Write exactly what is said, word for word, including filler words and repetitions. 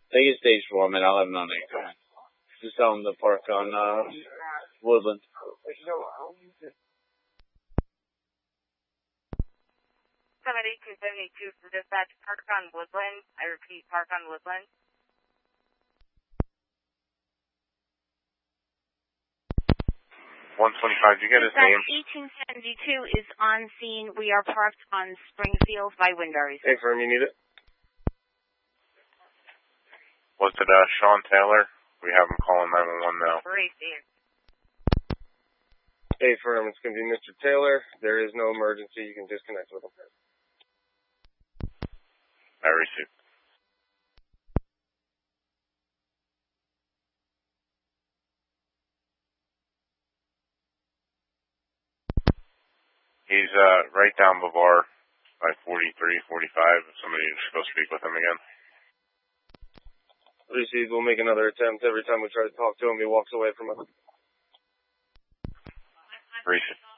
Take a stage for me, I'll have him on eight. Just tell him to park on, uh, Woodland. seven eight two seven eight two for dispatch, park on Woodland. I repeat, park on Woodland. one twenty-five, did you get his name? eighteen seventy-two is on scene. We are parked on Springfield by Windbury. Hey, firm, you need it? Was it uh, Sean Taylor? We have him calling nine one one now. Racing. Hey, firm, it's going to be Mister Taylor. There is no emergency. You can disconnect with him. I received. He's uh, right down Bavar by forty-three, forty-five. If somebody is supposed to speak with him again. Received. We'll make another attempt. Every time we try to talk to him, he walks away from us. Received.